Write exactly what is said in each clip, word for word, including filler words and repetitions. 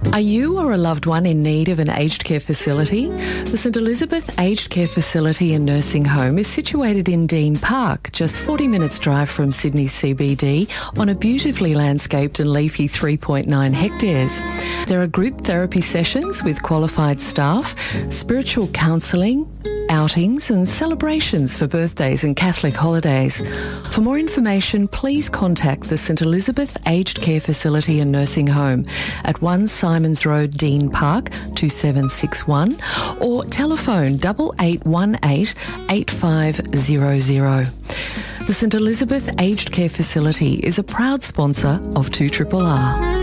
Are you or a loved one in need of an aged care facility? The St Elizabeth Aged Care Facility and Nursing Home is situated in Dean Park, just forty minutes drive from Sydney C B D, on a beautifully landscaped and leafy three point nine hectares. There are group therapy sessions with qualified staff, spiritual counselling, outings and celebrations for birthdays and Catholic holidays. For more information, please contact the St Elizabeth Aged Care Facility and Nursing Home at one Simons Road, Dean Park, two seven six one, or telephone double eight one eight eight five zero zero. The St Elizabeth Aged Care Facility is a proud sponsor of two R R R.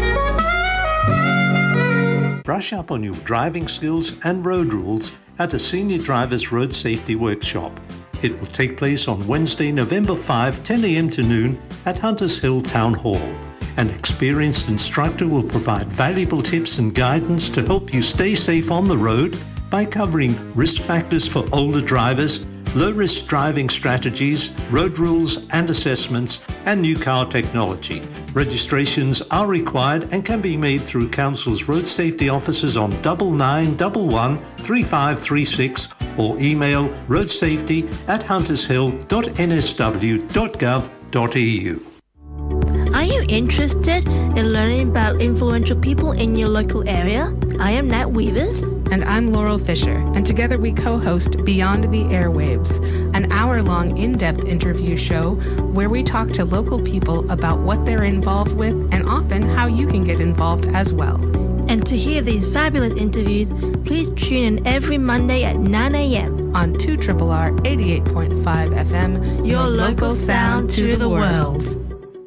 Brush up on your driving skills and road rules at a Senior Drivers Road Safety Workshop. It will take place on Wednesday, November fifth, ten a m to noon at Hunters Hill Town Hall. An experienced instructor will provide valuable tips and guidance to help you stay safe on the road by covering risk factors for older drivers, low-risk driving strategies, road rules and assessments, and new car technology. Registrations are required and can be made through Council's road safety offices on double nine double one three five three six or email roadsafety at huntershill dot n s w dot gov dot e u. Are you interested in learning about influential people in your local area? I am Nat Weavers. And I'm Laurel Fisher, and together we co-host Beyond the Airwaves, an hour-long in-depth interview show where we talk to local people about what they're involved with and often how you can get involved as well. And to hear these fabulous interviews, please tune in every Monday at nine a m on two R R R eighty-eight point five F M, your, your local sound to the world.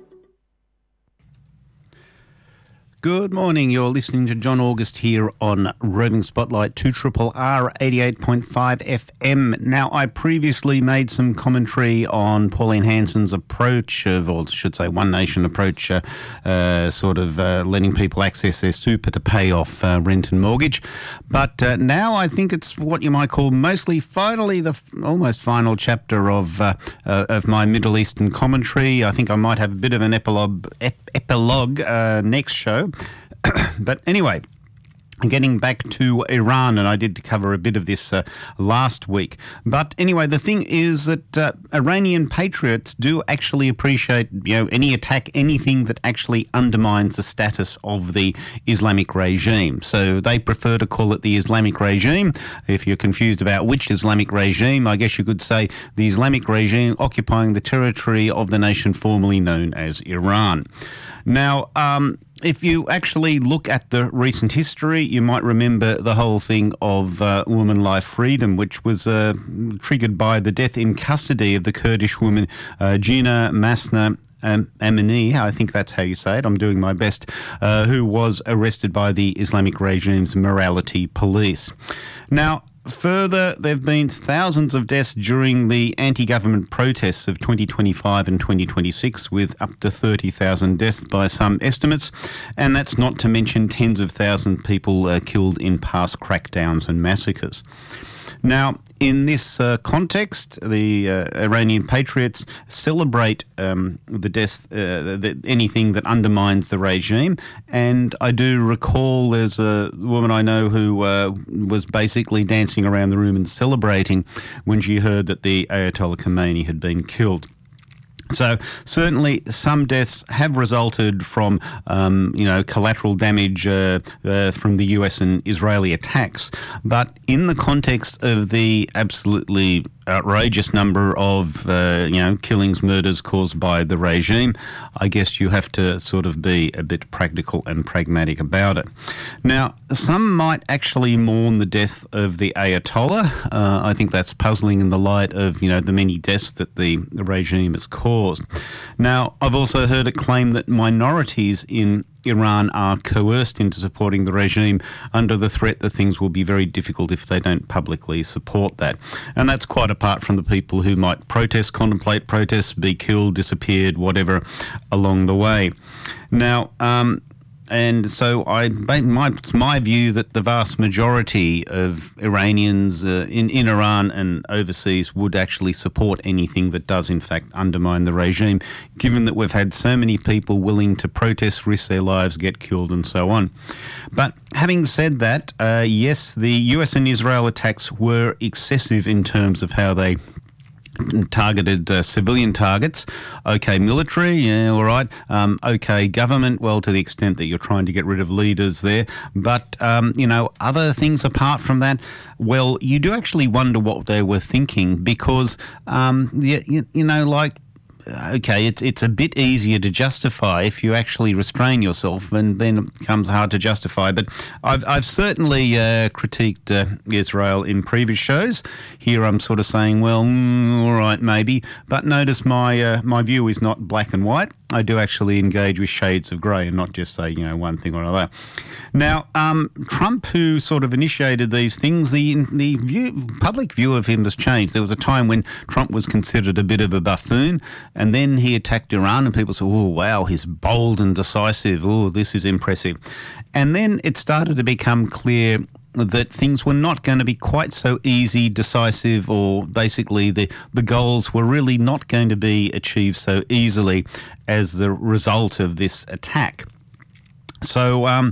Good morning. You're listening to John August here on Roving Spotlight, two R R R eighty-eight point five F M. Now, I previously made some commentary on Pauline Hanson's approach of, or I should say One Nation approach, uh, uh, sort of uh, letting people access their super to pay off uh, rent and mortgage. But uh, now I think it's what you might call mostly finally the f- almost final chapter of uh, uh, of my Middle Eastern commentary. I think I might have a bit of an epilogue, ep- epilogue uh, next show. But anyway, getting back to Iran, and I did cover a bit of this uh, last week. But anyway, the thing is that uh, Iranian patriots do actually appreciate, you know, any attack, anything that actually undermines the status of the Islamic regime. So they prefer to call it the Islamic regime. If you're confused about which Islamic regime, I guess you could say the Islamic regime occupying the territory of the nation formerly known as Iran. Now, um, if you actually look at the recent history, you might remember the whole thing of uh, Woman Life Freedom, which was uh, triggered by the death in custody of the Kurdish woman uh, Gina Masna Um, Amini, I think that's how you say it, I'm doing my best, uh, who was arrested by the Islamic regime's morality police. Now, further, there have been thousands of deaths during the anti-government protests of twenty twenty-five and twenty twenty-six, with up to thirty thousand deaths by some estimates, and that's not to mention tens of thousands of people uh, killed in past crackdowns and massacres. Now, in this uh, context, the uh, Iranian patriots celebrate um, the death, uh, the, anything that undermines the regime. And I do recall there's a woman I know who uh, was basically dancing around the room and celebrating when she heard that the Ayatollah Khomeini had been killed. So certainly some deaths have resulted from, um, you know, collateral damage uh, uh, from the U S and Israeli attacks. But in the context of the absolutely outrageous number of, uh, you know, killings, murders caused by the regime, I guess you have to sort of be a bit practical and pragmatic about it. Now, some might actually mourn the death of the Ayatollah. Uh, I think that's puzzling in the light of, you know, the many deaths that the, the regime has caused. Now, I've also heard it claimed that minorities in Iran are coerced into supporting the regime under the threat that things will be very difficult if they don't publicly support that. And that's quite apart from the people who might protest, contemplate protests, be killed, disappeared, whatever, along the way. Now, um, and so I, my, it's my view that the vast majority of Iranians uh, in, in Iran and overseas would actually support anything that does, in fact, undermine the regime, given that we've had so many people willing to protest, risk their lives, get killed, and so on. But having said that, uh, yes, the U S and Israel attacks were excessive in terms of how they targeted uh, civilian targets. Okay, military, yeah, all right. Um, okay, government, well, to the extent that you're trying to get rid of leaders there. But, um, you know, other things apart from that, well, you do actually wonder what they were thinking because, um, you, you know, like, okay, it's it's a bit easier to justify if you actually restrain yourself, and then it becomes hard to justify. But I've I've certainly uh, critiqued uh, Israel in previous shows. Here I'm sort of saying, well, mm, all right, maybe. But notice my uh, my view is not black and white. I do actually engage with shades of grey and not just say, you know, one thing or another. Now, um, Trump, who sort of initiated these things, the the view, public view of him has changed. There was a time when Trump was considered a bit of a buffoon, and then he attacked Iran and people said, oh, wow, he's bold and decisive. Oh, this is impressive. And then it started to become clear that things were not going to be quite so easy, decisive, or basically the, the goals were really not going to be achieved so easily as the result of this attack. So, um,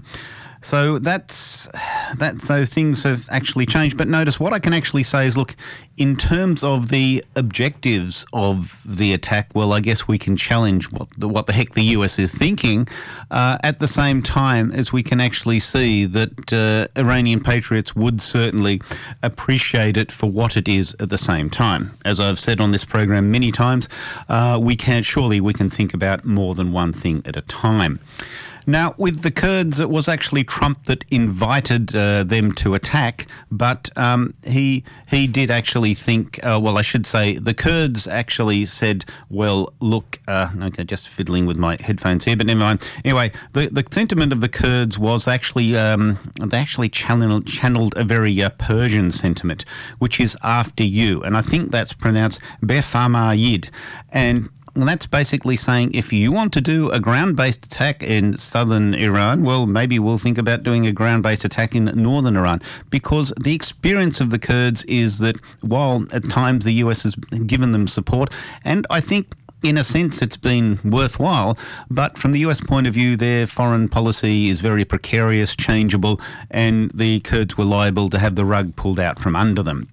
so that's that. So things have actually changed. But notice what I can actually say is, look, in terms of the objectives of the attack, well, I guess we can challenge what the, what the heck the U S is thinking. Uh, at the same time as we can actually see that uh, Iranian patriots would certainly appreciate it for what it is at the same time. As I've said on this program many times, uh, we can surely we can think about more than one thing at a time. Now, with the Kurds, it was actually Trump that invited uh, them to attack, but um, he he did actually think, uh, well, I should say, the Kurds actually said, well, look, uh, okay, just fiddling with my headphones here, but never mind. Anyway, the, the sentiment of the Kurds was actually, um, they actually channeled, channeled a very uh, Persian sentiment, which is after you, and I think that's pronounced Befarmayid, and And that's basically saying if you want to do a ground-based attack in southern Iran, well, maybe we'll think about doing a ground-based attack in northern Iran, because the experience of the Kurds is that while at times the U S has given them support, and I think in a sense it's been worthwhile, but from the U S point of view, their foreign policy is very precarious, changeable, and the Kurds were liable to have the rug pulled out from under them.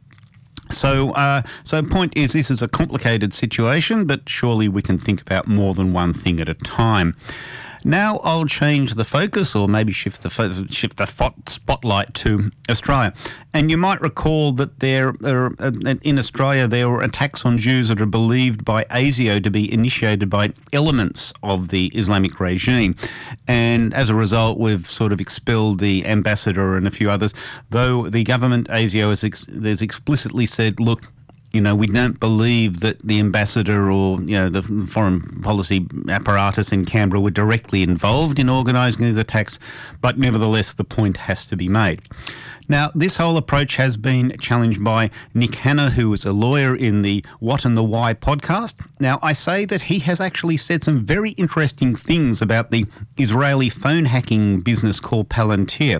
So, uh, so point is, this is a complicated situation, but surely we can think about more than one thing at a time. Now I'll change the focus, or maybe shift the fo- shift the fo- spotlight to Australia. And you might recall that there are, uh, in Australia there were attacks on Jews that are believed by ASIO to be initiated by elements of the Islamic regime. And as a result, we've sort of expelled the ambassador and a few others, though the government, ASIO, has, ex- has explicitly said, look, you know, we don't believe that the ambassador or, you know, the foreign policy apparatus in Canberra were directly involved in organising these attacks, but nevertheless the point has to be made. Now, this whole approach has been challenged by Nick Hanna, who is a lawyer in the What and the Why podcast. Now, I say that he has actually said some very interesting things about the Israeli phone hacking business called Palantir.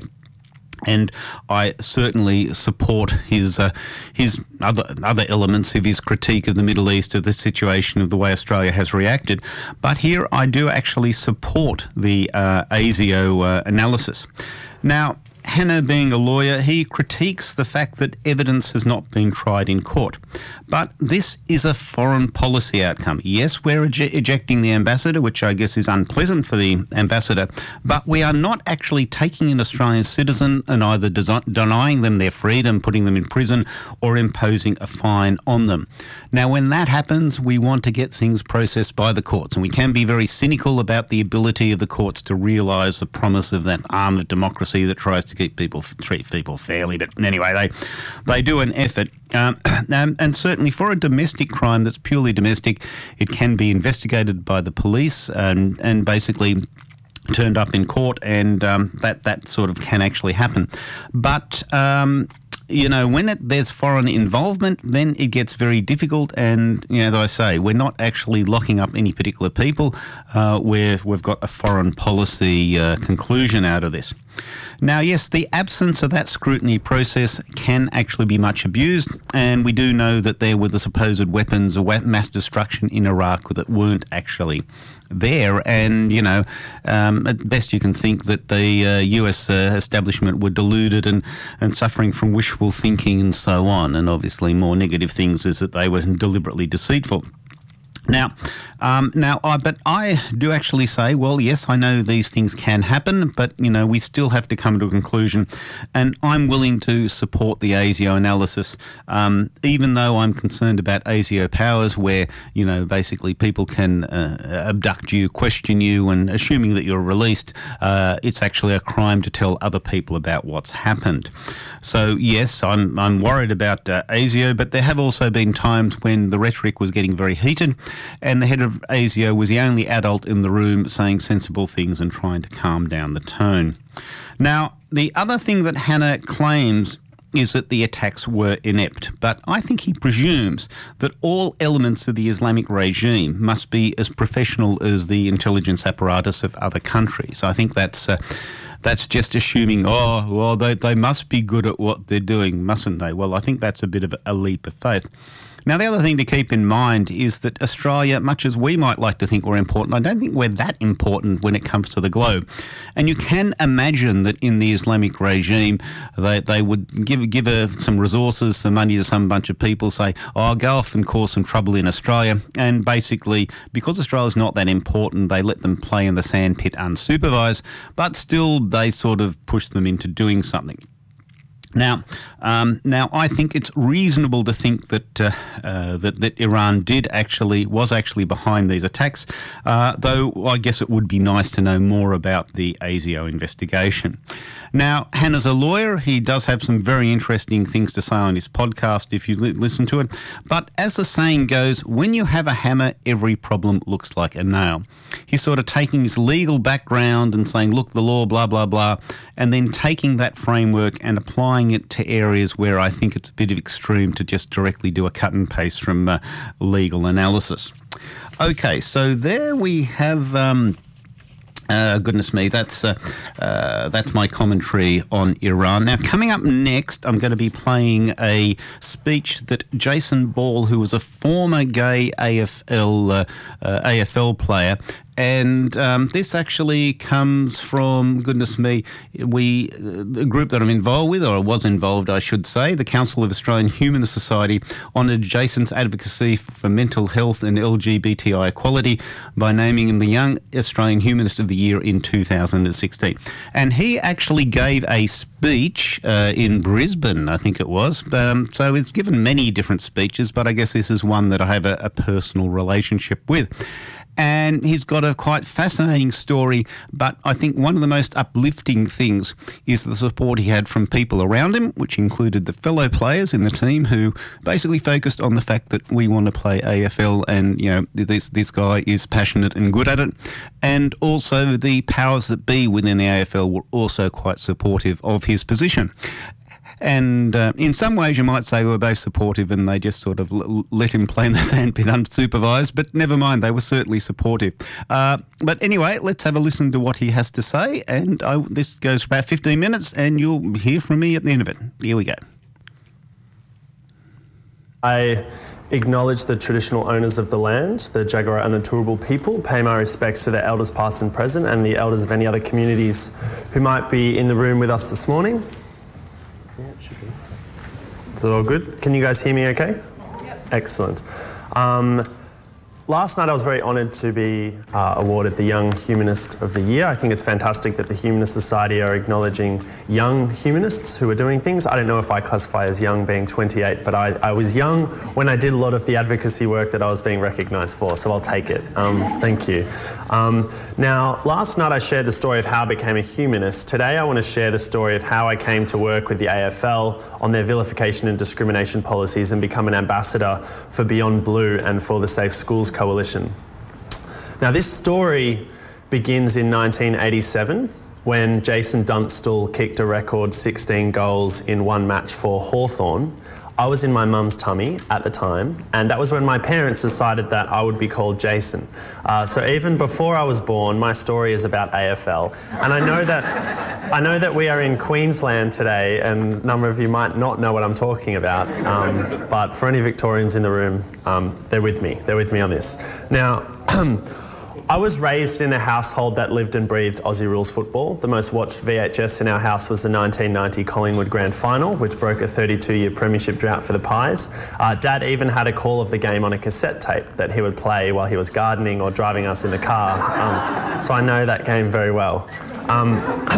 And I certainly support his uh, his other other elements of his critique of the Middle East, of the situation, of the way Australia has reacted. But here I do actually support the uh, ASIO uh, analysis. Now, Hanna, being a lawyer, he critiques the fact that evidence has not been tried in court. But this is a foreign policy outcome. Yes, we're ej- ejecting the ambassador, which I guess is unpleasant for the ambassador, but we are not actually taking an Australian citizen and either desi- denying them their freedom, putting them in prison, or imposing a fine on them. Now, when that happens, we want to get things processed by the courts, and we can be very cynical about the ability of the courts to realise the promise of that arm of democracy that tries to keep people, treat people fairly. But anyway, they they do an effort. Um, and, and certainly for a domestic crime that's purely domestic, it can be investigated by the police and, and basically turned up in court, and um, that, that sort of can actually happen. But um, you know, when it, there's foreign involvement, then it gets very difficult. And, you know, as I say, we're not actually locking up any particular people uh, where we've got a foreign policy uh, conclusion out of this. Now, yes, the absence of that scrutiny process can actually be much abused, and we do know that there were the supposed weapons of mass destruction in Iraq that weren't actually there. And, you know, um, at best you can think that the uh, U S uh, establishment were deluded and, and suffering from wishful thinking and so on. And obviously more negative things is that they were deliberately deceitful. Now, um, now, I, but I do actually say, well, yes, I know these things can happen, but, you know, we still have to come to a conclusion. And I'm willing to support the ASIO analysis, um, even though I'm concerned about ASIO powers where, you know, basically people can uh, abduct you, question you, and assuming that you're released, uh, it's actually a crime to tell other people about what's happened. So, yes, I'm, I'm worried about uh, ASIO, but there have also been times when the rhetoric was getting very heated, and the head of ASIO was the only adult in the room saying sensible things and trying to calm down the tone. Now, the other thing that Hanna claims is that the attacks were inept, but I think he presumes that all elements of the Islamic regime must be as professional as the intelligence apparatus of other countries. I think that's uh, that's just assuming, oh, well, they, they must be good at what they're doing, mustn't they? Well, I think that's a bit of a leap of faith. Now, the other thing to keep in mind is that Australia, much as we might like to think we're important, I don't think we're that important when it comes to the globe. And you can imagine that in the Islamic regime, they, they would give give a, some resources, some money to some bunch of people, say, oh, go off and cause some trouble in Australia. And basically, because Australia's not that important, they let them play in the sandpit unsupervised, but still they sort of push them into doing something. Now, um, now I think it's reasonable to think that uh, uh, that, that Iran did actually was actually behind these attacks, uh, though I guess it would be nice to know more about the ASIO investigation. Now, Hanna's a lawyer. He does have some very interesting things to say on his podcast if you li- listen to it. But as the saying goes, when you have a hammer, every problem looks like a nail. He's sort of taking his legal background and saying, look, the law, blah, blah, blah, and then taking that framework and applying it to areas where I think it's a bit of extreme to just directly do a cut and paste from uh, legal analysis. Okay, so there we have... Um, Uh, goodness me, that's uh, uh, that's my commentary on Iran. Now, coming up next, I'm going to be playing a speech that Jason Ball, who was a former gay A F L uh, uh, A F L player, and um, this actually comes from, goodness me, we the group that I'm involved with, or I was involved, I should say, the Council of Australian Humanist Society, honoured Jason's advocacy for mental health and L G B T I equality by naming him the Young Australian Humanist of the Year in two thousand sixteen. And he actually gave a speech uh, in Brisbane, I think it was. Um, so he's given many different speeches, but I guess this is one that I have a, a personal relationship with. And he's got a quite fascinating story, but I think one of the most uplifting things is the support he had from people around him, which included the fellow players in the team who basically focused on the fact that we want to play A F L and, you know, this this guy is passionate and good at it. And also the powers that be within the A F L were also quite supportive of his position. And uh, in some ways you might say they were both supportive and they just sort of l- let him play in the sandpit unsupervised, but never mind, they were certainly supportive. Uh, but anyway, let's have a listen to what he has to say, and I, this goes for about fifteen minutes and you'll hear from me at the end of it. Here we go. I acknowledge the traditional owners of the land, the Jagera and the Turrbal people, pay my respects to their elders past and present and the elders of any other communities who might be in the room with us this morning. Yeah, it should be. Is it all good? Can you guys hear me okay? Yep. Excellent. Um, last night I was very honoured to be uh, awarded the Young Humanist of the Year. I think it's fantastic that the Humanist Society are acknowledging young humanists who are doing things. I don't know if I classify as young being twenty-eight, but I, I was young when I did a lot of the advocacy work that I was being recognised for, so I'll take it. Um, thank you. Um, now, last night I shared the story of how I became a humanist. Today I want to share the story of how I came to work with the A F L on their vilification and discrimination policies and become an ambassador for Beyond Blue and for the Safe Schools Coalition. Now, this story begins in nineteen eighty-seven. when Jason Dunstall kicked a record sixteen goals in one match for Hawthorn, I was in my mum's tummy at the time, and that was when my parents decided that I would be called Jason. Uh, so even before I was born, my story is about A F L. And I know that I know that we are in Queensland today, and a number of you might not know what I'm talking about. Um, but for any Victorians in the room, um, they're with me. They're with me on this. Now, I was raised in a household that lived and breathed Aussie rules football. The most watched V H S in our house was the nineteen ninety Collingwood Grand Final, which broke a thirty-two year premiership drought for the Pies. Uh, Dad even had a call of the game on a cassette tape that he would play while he was gardening or driving us in the car. Um, so I know that game very well. Um,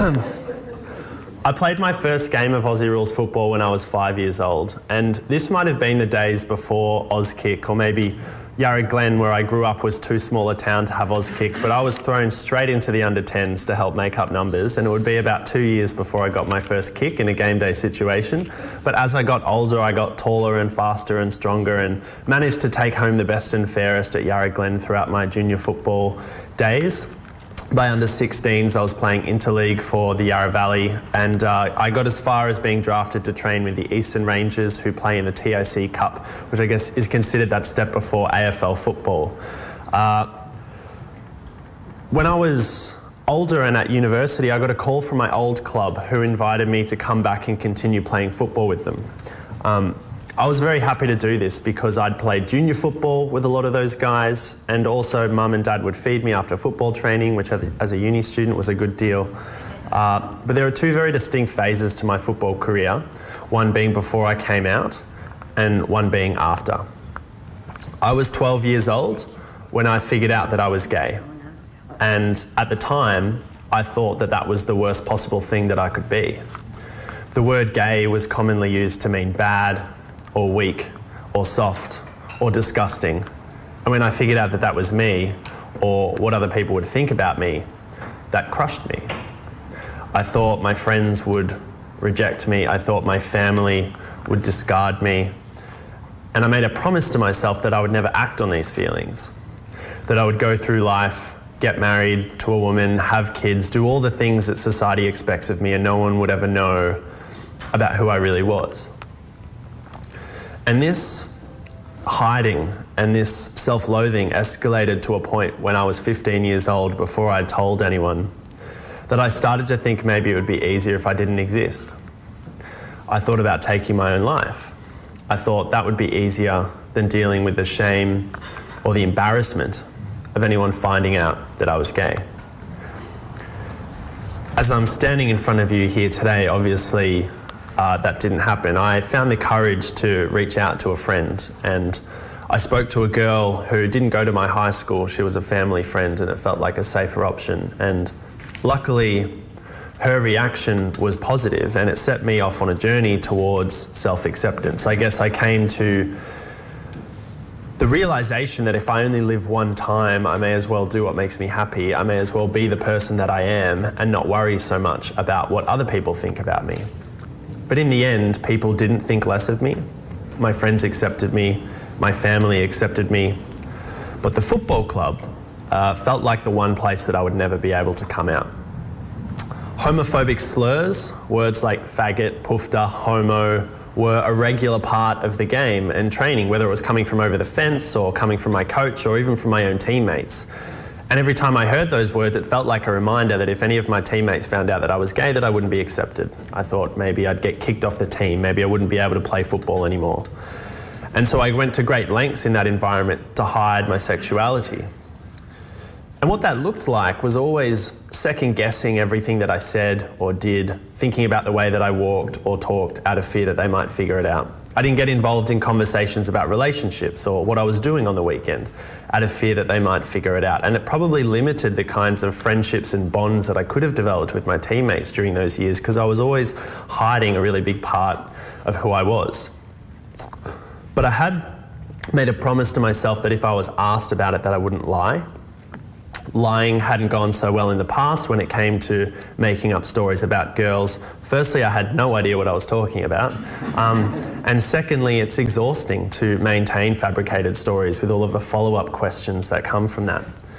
I played my first game of Aussie rules football when I was five years old, and this might have been the days before Auskick, or maybe Yarra Glen, where I grew up, was too small a town to have Auskick, but I was thrown straight into the under tens to help make up numbers, and it would be about two years before I got my first kick in a game day situation. But as I got older, I got taller and faster and stronger and managed to take home the best and fairest at Yarra Glen throughout my junior football days. By under sixteens, I was playing interleague for the Yarra Valley, and uh, I got as far as being drafted to train with the Eastern Rangers, who play in the T O C Cup, which I guess is considered that step before A F L football. Uh, when I was older and at university, I got a call from my old club, who invited me to come back and continue playing football with them. Um, I was very happy to do this because I'd played junior football with a lot of those guys, and also mum and dad would feed me after football training, which as a uni student was a good deal. Uh, but there are two very distinct phases to my football career, one being before I came out and one being after. I was twelve years old when I figured out that I was gay, and at the time I thought that that was the worst possible thing that I could be. The word gay was commonly used to mean bad, or weak, or soft, or disgusting. And when I figured out that that was me, or what other people would think about me, that crushed me. I thought my friends would reject me. I thought my family would discard me. And I made a promise to myself that I would never act on these feelings, that I would go through life, get married to a woman, have kids, do all the things that society expects of me, and no one would ever know about who I really was. And this hiding and this self-loathing escalated to a point when I was fifteen years old, before I told anyone, that I started to think maybe it would be easier if I didn't exist. I thought about taking my own life. I thought that would be easier than dealing with the shame or the embarrassment of anyone finding out that I was gay. As I'm standing in front of you here today, obviously, Uh, that didn't happen. I found the courage to reach out to a friend, and I spoke to a girl who didn't go to my high school. She was a family friend, and it felt like a safer option. And luckily, her reaction was positive, and it set me off on a journey towards self-acceptance. I guess I came to the realization that if I only live one time, I may as well do what makes me happy. I may as well be the person that I am and not worry so much about what other people think about me. But in the end, people didn't think less of me. My friends accepted me, my family accepted me. But the football club uh, felt like the one place that I would never be able to come out. Homophobic slurs, words like faggot, poofter, homo, were a regular part of the game and training, whether it was coming from over the fence or coming from my coach or even from my own teammates. And every time I heard those words, it felt like a reminder that if any of my teammates found out that I was gay, that I wouldn't be accepted. I thought maybe I'd get kicked off the team, maybe I wouldn't be able to play football anymore. And so I went to great lengths in that environment to hide my sexuality. And what that looked like was always second-guessing everything that I said or did, thinking about the way that I walked or talked out of fear that they might figure it out. I didn't get involved in conversations about relationships or what I was doing on the weekend out of fear that they might figure it out. And it probably limited the kinds of friendships and bonds that I could have developed with my teammates during those years, because I was always hiding a really big part of who I was. But I had made a promise to myself that if I was asked about it, that I wouldn't lie. Lying hadn't gone so well in the past when it came to making up stories about girls. Firstly, I had no idea what I was talking about. Um, and secondly, it's exhausting to maintain fabricated stories with all of the follow-up questions that come from that.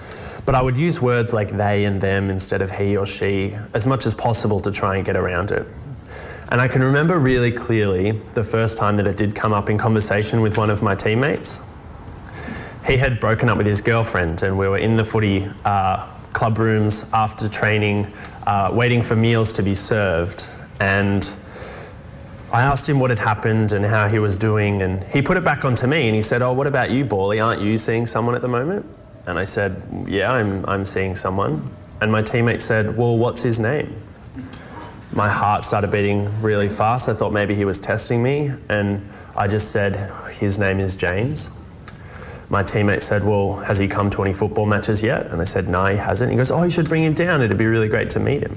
But I would use words like they and them instead of he or she as much as possible to try and get around it. And I can remember really clearly the first time that it did come up in conversation with one of my teammates. He had broken up with his girlfriend and we were in the footy uh, club rooms after training, uh, waiting for meals to be served. And I asked him what had happened and how he was doing, and he put it back onto me and he said, "Oh, what about you, Bally? Aren't you seeing someone at the moment?" And I said, "Yeah, I'm, I'm seeing someone." And my teammate said, "Well, what's his name?" My heart started beating really fast. I thought maybe he was testing me, and I just said, "His name is James." My teammate said, "Well, has he come to any football matches yet?" And I said, "No, he hasn't." He goes, "Oh, you should bring him down. It'd be really great to meet him."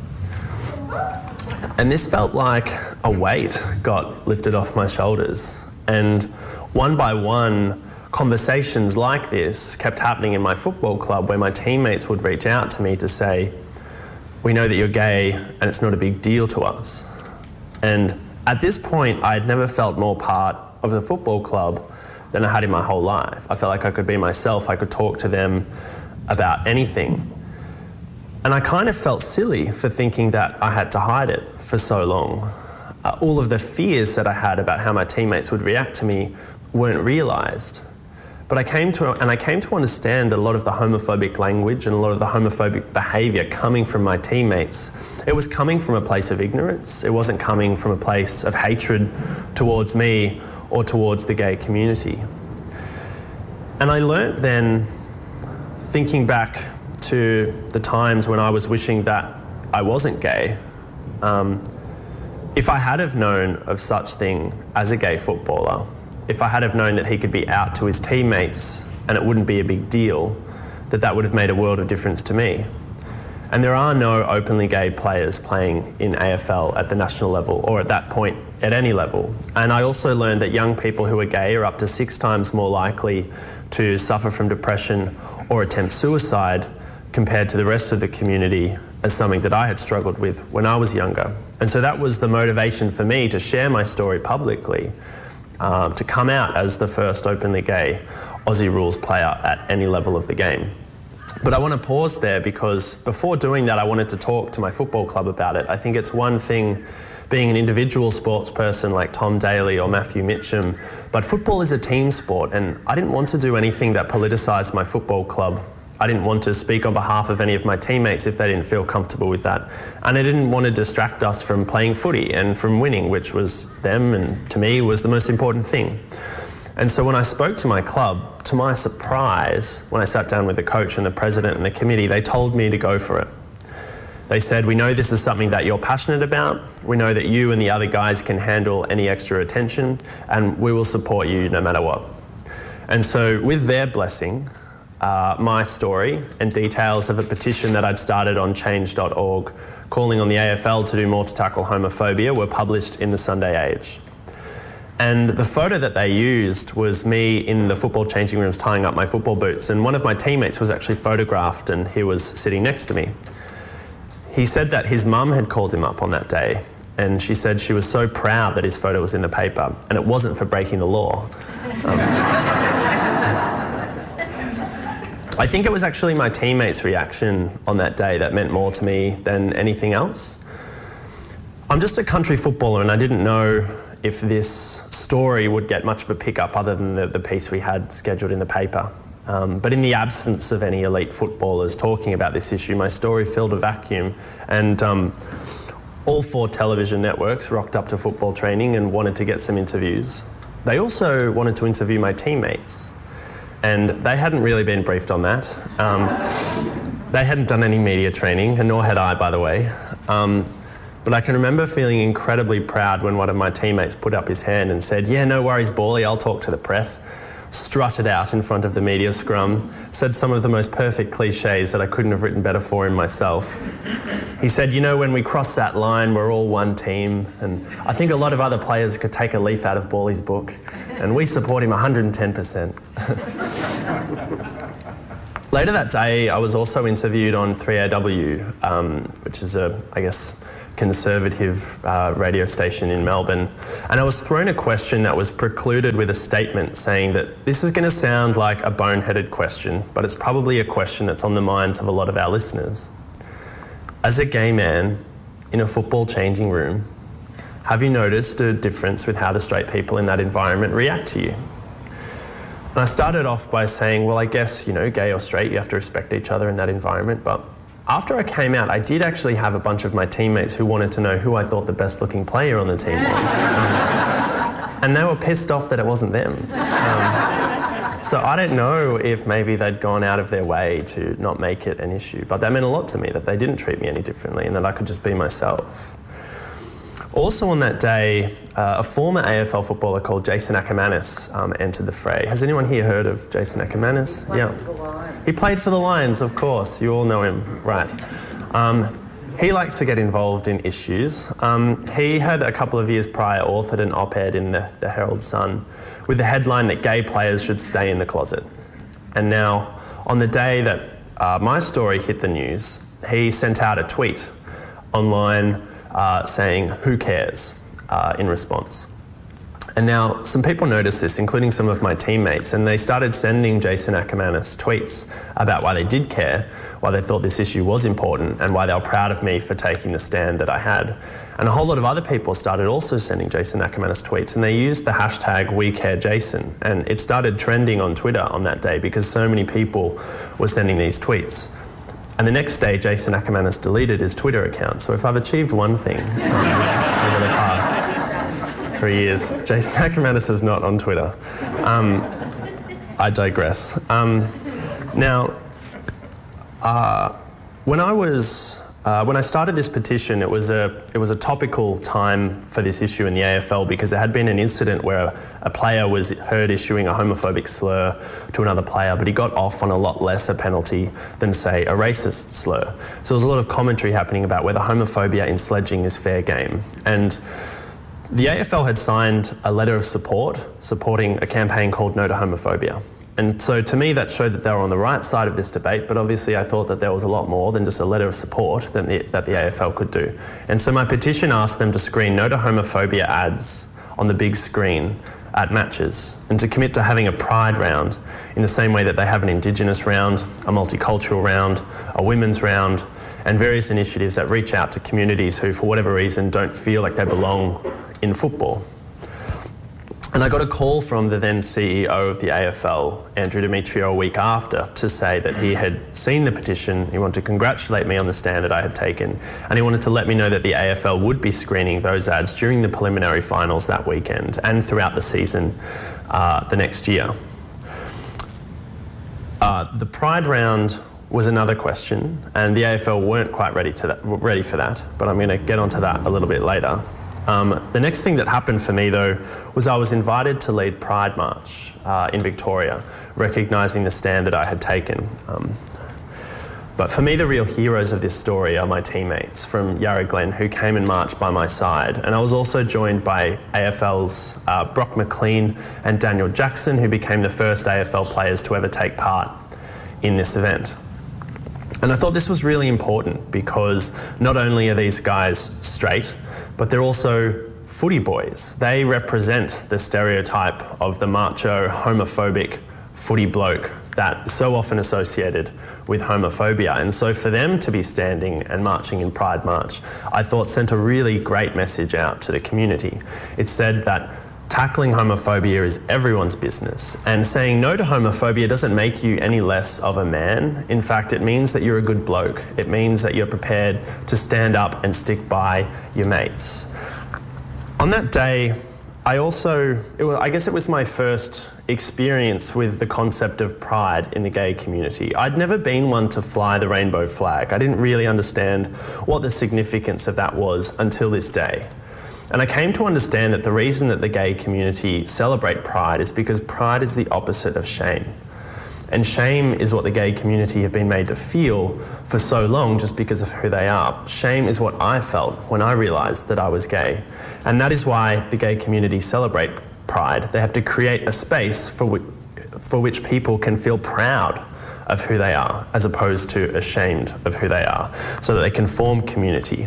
And this felt like a weight got lifted off my shoulders. And one by one, conversations like this kept happening in my football club where my teammates would reach out to me to say, "We know that you're gay and it's not a big deal to us." And at this point, I had never felt more part of the football club than I had in my whole life. I felt like I could be myself. I could talk to them about anything. And I kind of felt silly for thinking that I had to hide it for so long. Uh, all of the fears that I had about how my teammates would react to me weren't realised. But I came to, and I came to understand that a lot of the homophobic language and a lot of the homophobic behaviour coming from my teammates, it was coming from a place of ignorance. It wasn't coming from a place of hatred towards me or towards the gay community. And I learnt then, thinking back to the times when I was wishing that I wasn't gay, um, if I had have known of such thing as a gay footballer, if I had have known that he could be out to his teammates and it wouldn't be a big deal, that that would have made a world of difference to me. And there are no openly gay players playing in A F L at the national level or at that point at any level. And I also learned that young people who are gay are up to six times more likely to suffer from depression or attempt suicide compared to the rest of the community, as something that I had struggled with when I was younger. And so that was the motivation for me to share my story publicly, um, to come out as the first openly gay Aussie Rules player at any level of the game. But I want to pause there because before doing that, I wanted to talk to my football club about it. I think it's one thing being an individual sports person like Tom Daly or Matthew Mitcham, but football is a team sport, and I didn't want to do anything that politicised my football club. I didn't want to speak on behalf of any of my teammates if they didn't feel comfortable with that. And I didn't want to distract us from playing footy and from winning, which was them and to me was the most important thing. And so when I spoke to my club, to my surprise, when I sat down with the coach and the president and the committee, they told me to go for it. They said, "We know this is something that you're passionate about. We know that you and the other guys can handle any extra attention, and we will support you no matter what." And so with their blessing, Uh, my story and details of a petition that I'd started on change dot org calling on the A F L to do more to tackle homophobia were published in the Sunday Age. And the photo that they used was me in the football changing rooms tying up my football boots, and one of my teammates was actually photographed and he was sitting next to me. He said that his mum had called him up on that day, and she said she was so proud that his photo was in the paper and it wasn't for breaking the law. Um, I think it was actually my teammates' reaction on that day that meant more to me than anything else. I'm just a country footballer and I didn't know if this story would get much of a pick-up other than the, the piece we had scheduled in the paper. Um, but in the absence of any elite footballers talking about this issue, my story filled a vacuum, and um, all four television networks rocked up to football training and wanted to get some interviews. They also wanted to interview my teammates. And they hadn't really been briefed on that. Um, they hadn't done any media training, and nor had I, by the way. Um, but I can remember feeling incredibly proud when one of my teammates put up his hand and said, "Yeah, no worries, Bally, I'll talk to the press." Strutted out in front of the media scrum, said some of the most perfect cliches that I couldn't have written better for him myself. He said, "You know, when we cross that line, we're all one team, and I think a lot of other players could take a leaf out of Bally's book, and we support him one hundred ten percent. Later that day, I was also interviewed on three A W, um, which is a, I guess, conservative uh, radio station in Melbourne, and I was thrown a question that was precluded with a statement saying that this is going to sound like a boneheaded question, but it's probably a question that's on the minds of a lot of our listeners. As a gay man in a football changing room, have you noticed a difference with how the straight people in that environment react to you? And I started off by saying, well, I guess, you know, gay or straight, you have to respect each other in that environment. But after I came out, I did actually have a bunch of my teammates who wanted to know who I thought the best looking player on the team was. Um, and they were pissed off that it wasn't them. Um, so I don't know if maybe they'd gone out of their way to not make it an issue. But that meant a lot to me, that they didn't treat me any differently and that I could just be myself. Also on that day, uh, a former A F L footballer called Jason Ackermanis um, entered the fray. Has anyone here heard of Jason Ackermanis? Yeah. He played for the Lions, of course. You all know him, right. Um, he likes to get involved in issues. Um, he had a couple of years prior authored an op-ed in the, the Herald Sun with the headline that gay players should stay in the closet. And now, on the day that uh, my story hit the news, he sent out a tweet online Uh, saying, who cares, uh, in response. And now some people noticed this, including some of my teammates, and they started sending Jason Ackermanis tweets about why they did care, why they thought this issue was important, and why they were proud of me for taking the stand that I had. And a whole lot of other people started also sending Jason Ackermanis tweets, and they used the hashtag WeCareJason, and it started trending on Twitter on that day because so many people were sending these tweets. And the next day, Jason Ackermanis deleted his Twitter account. So if I've achieved one thing um, over the past three years, Jason Ackermanis is not on Twitter. Um, I digress. Um, now, uh, when I was uh, when I started this petition, it was a it was a topical time for this issue in the A F L because there had been an incident where a, a player was heard issuing a homophobic slur to another player, but he got off on a lot less a penalty than, say, a racist slur. So there was a lot of commentary happening about whether homophobia in sledging is fair game. And the A F L had signed a letter of support, supporting a campaign called No to Homophobia. And so to me, that showed that they were on the right side of this debate, but obviously I thought that there was a lot more than just a letter of support that the, that the A F L could do. And so my petition asked them to screen No to Homophobia ads on the big screen at matches and to commit to having a pride round in the same way that they have an Indigenous round, a multicultural round, a women's round, and various initiatives that reach out to communities who, for whatever reason, don't feel like they belong in football. And I got a call from the then C E O of the A F L, Andrew Demetrio, a week after to say that he had seen the petition, he wanted to congratulate me on the stand that I had taken, and he wanted to let me know that the A F L would be screening those ads during the preliminary finals that weekend and throughout the season uh, the next year. Uh, the Pride round was another question, and the A F L weren't quite ready, to that, ready for that, but I'm going to get onto that a little bit later. Um, the next thing that happened for me, though, was I was invited to lead Pride March uh, in Victoria, recognising the stand that I had taken. Um, but for me, the real heroes of this story are my teammates from Yarra Glen who came and marched by my side. And I was also joined by A F L's uh, Brock McLean and Daniel Jackson, who became the first A F L players to ever take part in this event. And I thought this was really important because not only are these guys straight, but they're also footy boys. They represent the stereotype of the macho, homophobic footy bloke that's so often associated with homophobia. And so for them to be standing and marching in Pride March, I thought sent a really great message out to the community. It said that tackling homophobia is everyone's business, and saying no to homophobia doesn't make you any less of a man. In fact, it means that you're a good bloke. It means that you're prepared to stand up and stick by your mates. On that day, I also, it was, I guess it was my first experience with the concept of pride in the gay community. I'd never been one to fly the rainbow flag. I didn't really understand what the significance of that was until this day. And I came to understand that the reason that the gay community celebrate pride is because pride is the opposite of shame. And shame is what the gay community have been made to feel for so long just because of who they are. Shame is what I felt when I realised that I was gay. And that is why the gay community celebrate pride. They have to create a space for which, for which people can feel proud of who they are, as opposed to ashamed of who they are, so that they can form community.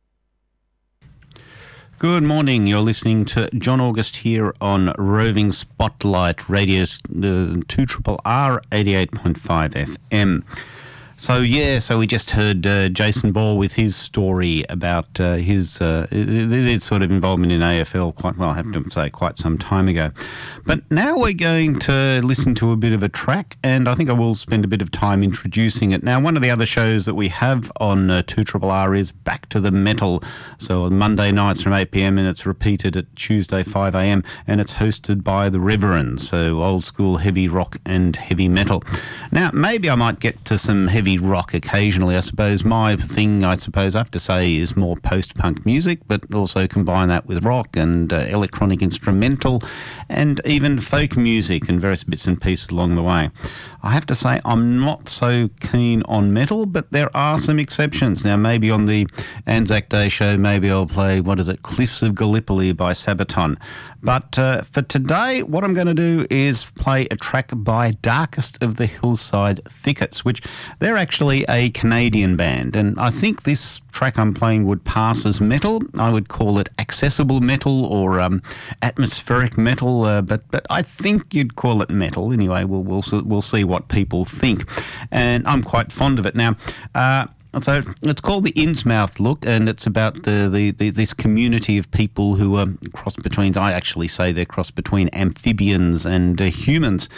Good morning. You're listening to John August here on Roving Spotlight, radio's uh, two R R R eighty-eight point five F M. So, yeah, so we just heard uh, Jason Ball with his story about uh, his, uh, his sort of involvement in A F L, quite well, I have to say, quite some time ago. But now we're going to listen to a bit of a track, and I think I will spend a bit of time introducing it. Now, one of the other shows that we have on uh, two R R R is Back to the Metal. So on Monday nights from eight p.m, and it's repeated at Tuesday five a.m, and it's hosted by the Reverend, so old school heavy rock and heavy metal. Now, maybe I might get to some heavy rock occasionally. I suppose my thing, I suppose I have to say, is more post-punk music, but also combine that with rock and uh, electronic instrumental and even folk music and various bits and pieces along the way. I have to say I'm not so keen on metal, but there are some exceptions. Now, maybe on the Anzac Day show, maybe I'll play, what is it, Cliffs of Gallipoli by Sabaton. But uh, for today, what I'm going to do is play a track by Darkest of the Hillside Thickets, which they're actually a Canadian band. And I think this track I'm playing would pass as metal. I would call it accessible metal or um, atmospheric metal, uh, but but I think you'd call it metal. Anyway, we'll we'll we'll see what people think, and I'm quite fond of it. Now, uh, so it's called the Innsmouth Look, and it's about the, the, the this community of people who are cross between, I actually say they're cross between amphibians and uh, humans,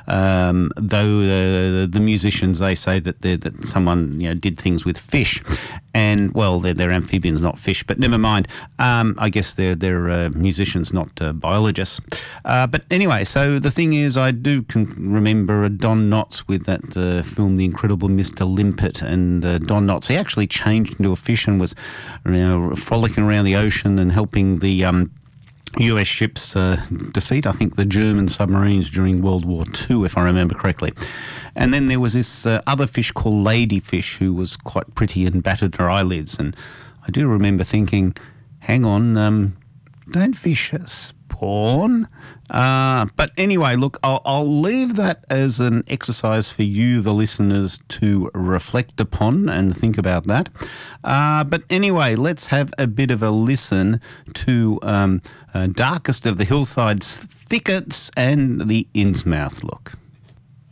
um, though uh, the musicians, they say that they're, that someone you know did things with fish, and well, they're, they're amphibians, not fish, but never mind. Um, I guess they're, they're uh, musicians, not uh, biologists. Uh, but anyway, so the thing is, I do can remember Don Knotts with that uh, film, The Incredible Mister Limpet, and uh, Don Knotts, he actually changed into a fish and was you know, frolicking around the ocean and helping the um, U S ships uh, defeat, I think, the German submarines during World War Two, if I remember correctly. And then there was this uh, other fish called ladyfish who was quite pretty and battered her eyelids. And I do remember thinking, hang on, um, don't fish spawn? Uh, but anyway, look, I'll, I'll leave that as an exercise for you, the listeners, to reflect upon and think about that. Uh, but anyway, let's have a bit of a listen to um, uh, Darkest of the Hillside's Thickets and the Innsmouth Look.